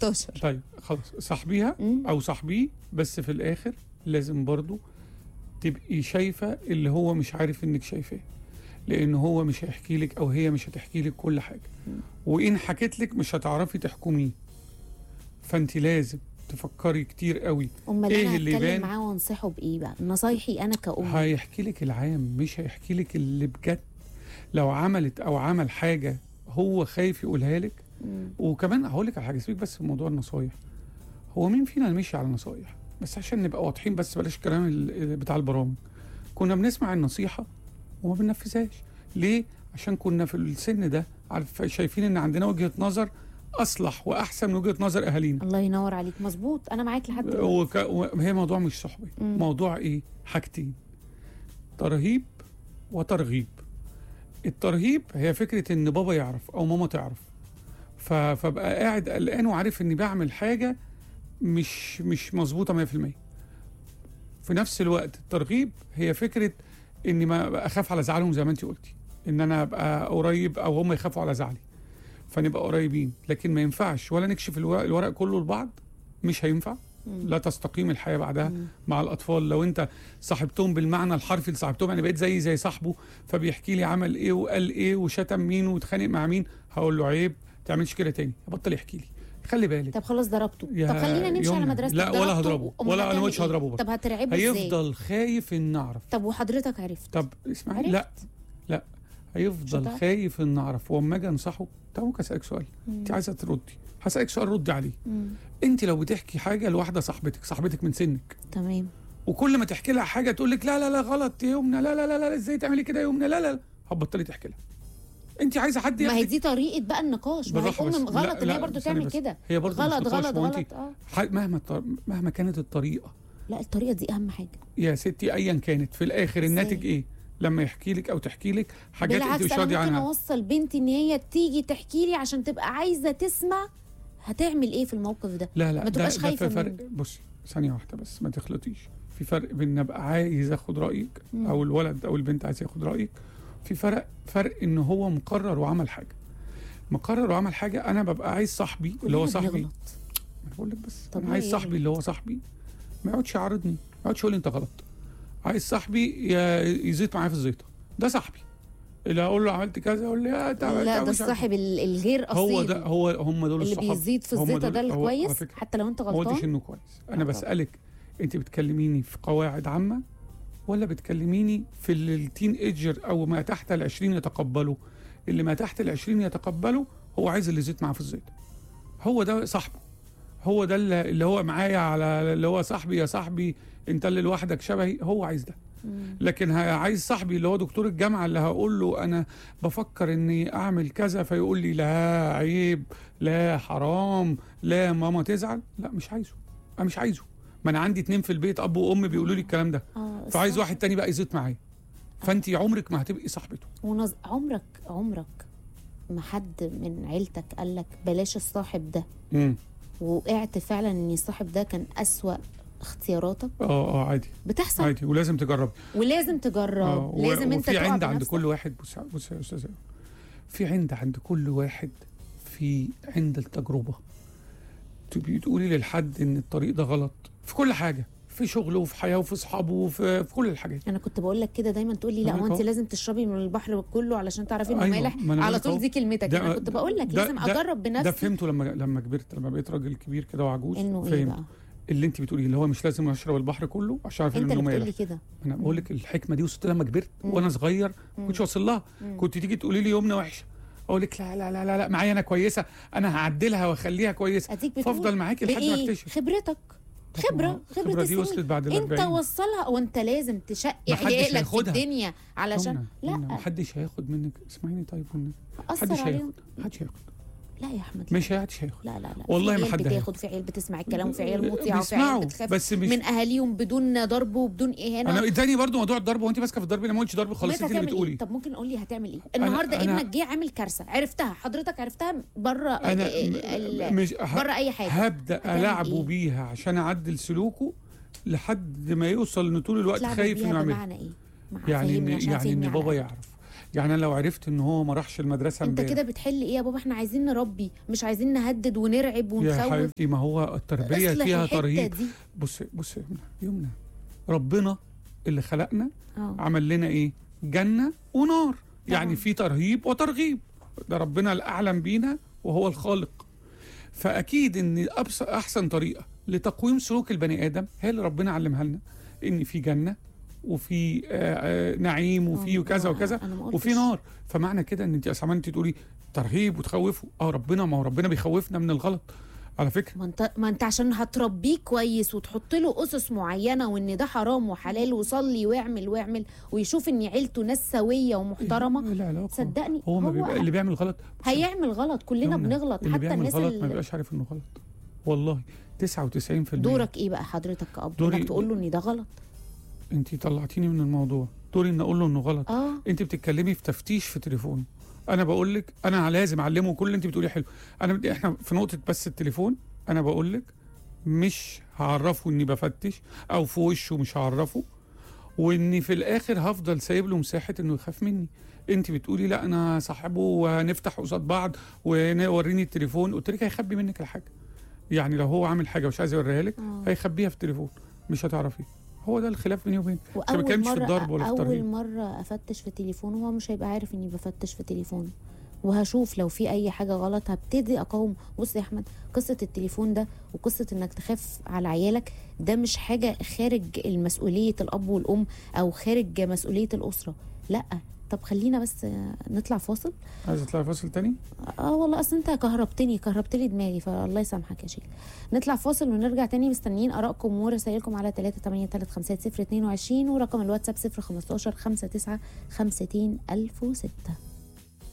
16. طيب خلاص صاحبيها او صاحبيه، بس في الاخر لازم برضو تبقي شايفه اللي هو مش عارف انك شايفاه، لان هو مش هيحكي لك او هي مش هتحكي لك كل حاجه، وان حكيت لك مش هتعرفي تحكميه. فانت لازم تفكري كتير قوي. امال ايه انا اللي هتكلم يبان؟ معاه وانصحه بايه بقى؟ نصايحي انا كأم. هيحكي لك العام، مش هيحكي لك اللي بجد. لو عملت او عمل حاجه هو خايف يقولها لك. وكمان هقول لك على حاجه، سيبك بس في موضوع النصايح. هو مين فينا مشي على النصايح؟ بس عشان نبقى واضحين، بس بلاش الكلام بتاع البرامج. كنا بنسمع النصيحه وما بننفذهاش. ليه؟ عشان كنا في السن ده شايفين ان عندنا وجهه نظر اصلح واحسن من وجهه نظر اهالينا. الله ينور عليك، مظبوط، انا معاك لحد دلوقتي. وهي موضوع مش صحبه، موضوع ايه؟ حاجتين: ترهيب وترغيب. الترهيب هي فكره ان بابا يعرف او ماما تعرف، فبقى قاعد قلقان وعارف اني بعمل حاجه مش مظبوطه 100%. في نفس الوقت الترغيب هي فكره اني ما اخاف على زعلهم، زي ما انت قلتي، ان انا ابقى قريب او هم يخافوا على زعلي، فنبقى قريبين. لكن ما ينفعش ولا نكشف الورق كله لبعض، مش هينفع. لا تستقيم الحياه بعدها مع الاطفال. لو انت صاحبتهم بالمعنى الحرفي اللي صاحبتهم، يعني بقيت زي صاحبه، فبيحكي لي عمل ايه وقال ايه وشتم مين واتخانق مع مين، هقول له عيب تعملش كده تاني، بطل يحكي لي، خلي بالك. طب خلاص ضربته، طب خلينا نمشي على مدرسة. لا ولا هضربه، ولا انا مش هضربه برضه. طب هترعبه ازاي؟ هيفضل خايف ان اعرف. طب وحضرتك عرفت؟ طب اسمعي، لا هيفضل خايف ان اعرف. واما اجي انصحه، طب ممكن اسالك سؤال؟ انت عايزه تردي، هسالك سؤال ردي عليه. انت لو بتحكي حاجه لواحده صاحبتك من سنك، تمام، وكل ما تحكي لها حاجه تقول لك لا غلط يا يمنى، لا ازاي تعملي كده يا يمنى، لا هتبطلي تحكي لها. انت عايزه حد ما هي دي طريقه بقى النقاش. ما هي الام غلط ان هي برضه تعمل كده. هي برضه غلط. مهما كانت الطريقه. لا الطريقه دي اهم حاجه يا ستي، ايا كانت في الاخر الناتج ايه؟ لما يحكي لك او تحكي لك حاجات انت مش راضيه عنها. بالعكس، انا ممكن اوصل بنتي ان هي تيجي تحكي لي عشان تبقى عايزه تسمع هتعمل ايه في الموقف ده. لا ما تبقاش خايفه في فرق. بصي ثانيه واحده بس، ما تخلطيش. في فرق بين ابقى عايز اخد رايك او الولد او البنت عايز ياخد رايك. في فرق ان هو مقرر وعمل حاجه. انا ببقى عايز صاحبي اللي هو صاحبي. انا بقول لك بس، انا عايز صاحبي اللي هو صاحبي ما يقعدش يعارضني، ما يقعدش يقول لي انت غلط. عايز صاحبي يزيط معايا في الزيطه، ده صاحبي. اللي اقول له عملت كذا يقول لي لا ده الصاحب الغير اصيل. هم دول اللي الصحاب بيزيد في الزيطه ده الكويس حتى لو انت غلطان. ما قلتش انه كويس. انا بسالك انت بتكلميني في قواعد عامه ولا بتكلميني في التين ايجر او ما تحت ال20 يتقبلوا؟ اللي ما تحت ال20 يتقبلوا هو عايز اللي يزيد معاه في الزيت، هو ده صاحبه، هو ده اللي هو معايا على اللي هو صاحبي. يا صاحبي انت اللي لوحدك شبهي، هو عايز ده. لكن عايز صاحبي اللي هو دكتور الجامعه اللي هقول له انا بفكر اني اعمل كذا فيقول لي لا عيب، لا حرام، لا ماما تزعل، لا مش عايزه. ما انا عندي 2 في البيت، اب وام بيقولوا لي الكلام ده، فعايز واحد تاني بقى يزيط معايا. فانت عمرك ما هتبقي صاحبته. عمرك ما حد من عيلتك قال لك بلاش الصاحب ده وقعت فعلا ان الصاحب ده كان اسوأ اختياراتك؟ عادي، بتحصل عادي، ولازم تجرب لازم انت في عند عند كل واحد. بص يا استاذ، في عند كل واحد في عند التجربه. تقولي للحد ان الطريق ده غلط في كل حاجه، في شغله وفي حياه وفي اصحابه وفي كل الحاجات. انا كنت بقول لك كده دايما، تقول لي لا هو انت لازم تشربي من البحر كله علشان تعرفي انه مالح على طول. دي كلمتك. انا كنت بقول لك لازم اجرب بنفسي. ده فهمته لما كبرت، لما بقيت راجل كبير كده وعجوز، فهمت اللي انت بتقوليه اللي هو مش لازم اشرب البحر كله عشان اعرف انه مالح. انت بتقولي كده. انا بقول لك الحكمه دي وصلت لما كبرت. وانا صغير ما كنتش واصل لها. كنت تيجي تقولي لي يومنا وحشه، اقول لك لا معايا انا كويسه، انا هعدلها واخليها كويسه، فافضل معاكي لحد ما اكتشف. خبره دي وصلت بعد انت وصلها. وانت لازم تشقي عيالك في الدنيا علشان لا محدش هياخد منك. اسمعيني طيب، محدش هياخد. لا يا احمد، مش هياخد. لا والله ما حد بتاخد. في عيال بتسمع الكلام، وفي عيال مطيعه، وفي عيال بتخاف من اهاليهم بدون ضرب وبدون اهانه. انا اداني برضو موضوع الضرب، وانت ماسكه في الضرب. انا ما قلتش ضرب خالص، انت اللي بتقولي. طب ممكن قول لي هتعمل ايه النهارده؟ ابنك جه عامل كارثه، حضرتك عرفتها بره بره اي حاجه، هبدا العبه بيها عشان اعدل سلوكه لحد ما يوصل ان طول الوقت خايف انه يعمل. بمعنى ايه؟ يعني ان بابا يعرف. يعني انا لو عرفت ان هو ما راحش المدرسه انت امبارح، كده بتحل ايه يا بابا؟ احنا عايزين نربي، مش عايزين نهدد ونرعب يا ونخوف. حبيبتي ما هو التربيه اصلح فيها الحتة ترهيب. دي. بص يمنى، ربنا اللي خلقنا اه عمل لنا ايه؟ جنه ونار، يعني طبعاً. في ترهيب وترغيب. ده ربنا الاعلم بينا وهو الخالق. فاكيد ان احسن طريقه لتقويم سلوك البني ادم هي اللي ربنا علمها لنا، ان في جنه وفي نعيم وفي وكذا وكذا أنا ما وفي قلتش. نار. فمعنى كده ان انت اسمع انت تقولي ترهيب وتخوفه، ما هو ربنا بيخوفنا من الغلط على فكره. ما انت عشان هتربيه كويس وتحط له اسس معينه، وان ده حرام وحلال، وصلي واعمل ويشوف ان عيلته ناس سويه ومحترمه. إيه العلاقة؟ صدقني هو ما بيبقى اللي بيعمل غلط هيعمل غلط. كلنا يمنى، بنغلط، اللي حتى بيعمل الناس غلط ما بيبقاش عارف انه غلط والله. 99% دورك ايه بقى حضرتك كأب؟ دوري انك تقول له ان ده غلط. انت طلعتيني من الموضوع، دوري ان اقول له انه غلط. انت بتتكلمي في تفتيش في تليفون، انا بقول لك انا لازم اعلمه كل اللي انت بتقوليه حلو. احنا في نقطه بس التليفون، انا بقول لك مش هعرفه اني بفتش، او في وشه مش هعرفه، واني في الاخر هفضل سايب له مساحه انه يخاف مني. انت بتقولي لا انا صاحبه وهنفتح قصاد بعض ووريني التليفون، قلت لك هيخبي منك الحاجه. يعني لو هو عامل حاجه مش عايز يوريها لك هيخبيها في التليفون، مش هتعرفي. هو ده الخلاف بيني وبينك. ما بتكلمش في الضرب ولا في الترهيب. اول مره افتش في تليفونه هو مش هيبقى عارف اني بفتش في تليفونه، وهشوف لو في اي حاجه غلط هبتدي اقاوم. بص يا احمد، قصه التليفون ده وقصه انك تخاف على عيالك ده مش حاجه خارج مسؤوليه الاب والام او خارج مسؤوليه الاسره، لا. طب خلينا بس نطلع فاصل. عايز تطلع فاصل تاني؟ والله اصل انت كهربت لي دماغي، فالله يسامحك يا شيخ. نطلع فاصل ونرجع تاني، مستنيين ارائكم ورسائلكم على 38335 ورقم الواتساب 015 59 50 1006.